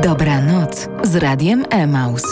Dobranoc z Radiem Emaus.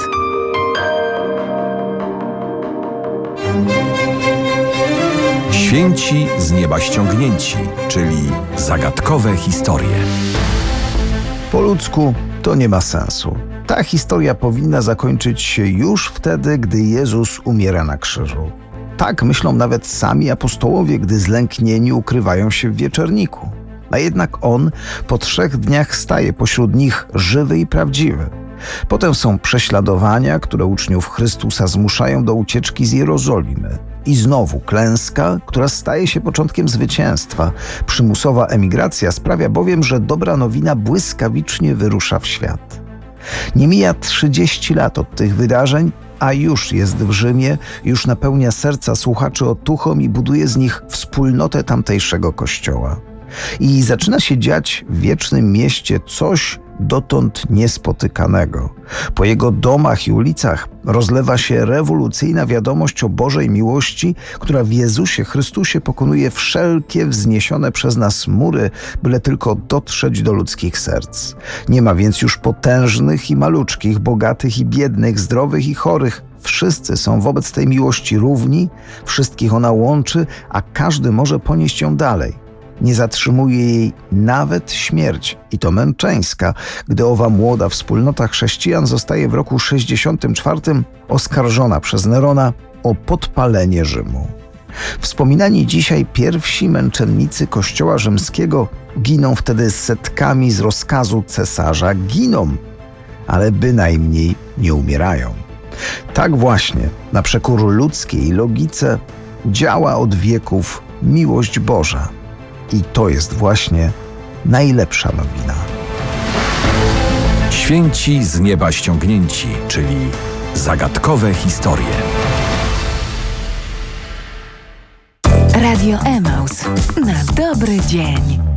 Święci z nieba ściągnięci, czyli zagadkowe historie. Po ludzku to nie ma sensu. Ta historia powinna zakończyć się już wtedy, gdy Jezus umiera na krzyżu. Tak myślą nawet sami apostołowie, gdy zlęknieni ukrywają się w wieczorniku. A jednak On po 3 dniach staje pośród nich żywy i prawdziwy. Potem są prześladowania, które uczniów Chrystusa zmuszają do ucieczki z Jerozolimy. I znowu klęska, która staje się początkiem zwycięstwa. Przymusowa emigracja sprawia bowiem, że dobra nowina błyskawicznie wyrusza w świat. Nie mija 30 lat od tych wydarzeń, a już jest w Rzymie, już napełnia serca słuchaczy otuchą i buduje z nich wspólnotę tamtejszego kościoła. I zaczyna się dziać w wiecznym mieście coś dotąd niespotykanego. Po jego domach i ulicach rozlewa się rewolucyjna wiadomość o Bożej miłości, która w Jezusie Chrystusie pokonuje wszelkie wzniesione przez nas mury, byle tylko dotrzeć do ludzkich serc. Nie ma więc już potężnych i maluczkich, bogatych i biednych, zdrowych i chorych. Wszyscy są wobec tej miłości równi, wszystkich ona łączy, a każdy może ponieść ją dalej. Nie zatrzymuje jej nawet śmierć, i to męczeńska, gdy owa młoda wspólnota chrześcijan zostaje w roku 64 oskarżona przez Nerona o podpalenie Rzymu. Wspominani dzisiaj pierwsi męczennicy Kościoła rzymskiego giną wtedy setkami z rozkazu cesarza. Giną, ale bynajmniej nie umierają. Tak właśnie, na przekór ludzkiej logice, działa od wieków miłość Boża. I to jest właśnie najlepsza nowina. Święci z nieba ściągnięci, czyli zagadkowe historie. Radio Emaus. Na dobry dzień.